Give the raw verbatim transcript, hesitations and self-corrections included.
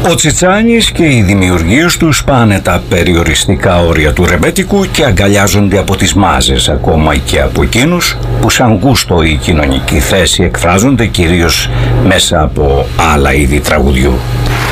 Ο Τσιτσάνης και οι δημιουργοί του σπάνε τα περιοριστικά όρια του ρεμπέτικου και αγκαλιάζονται από τις μάζες, ακόμα και από εκείνους που σαν γούστο ή κοινωνική θέση εκφράζονται κυρίως μέσα από άλλα είδη τραγουδιού.